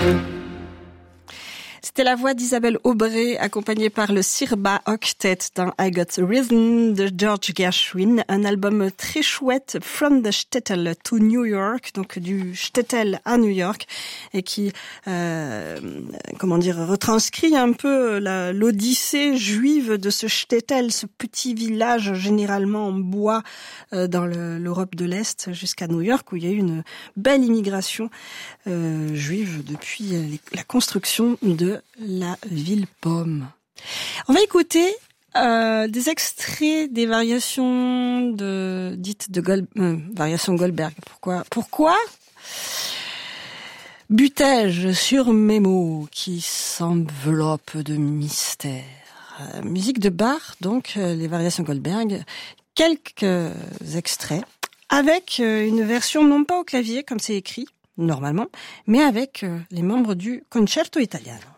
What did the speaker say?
C'était la voix d'Isabelle Aubray, accompagnée par le Sirba Octet dans I Got Rhythm de George Gershwin, un album très chouette, From the Shtetl to New York, donc du Shtetl à New York, et qui, retranscrit un peu l'odyssée juive de ce Shtetl, ce petit village généralement en bois dans l'Europe de l'Est jusqu'à New York, où il y a eu une belle immigration juive depuis la construction de la ville pomme. On va écouter des extraits des variations variations Goldberg. Pourquoi butais-je sur mes mots qui s'enveloppent de mystère? Musique de Bach, donc les variations Goldberg. Quelques extraits avec une version non pas au clavier comme c'est écrit normalement, mais avec les membres du Concerto Italiano.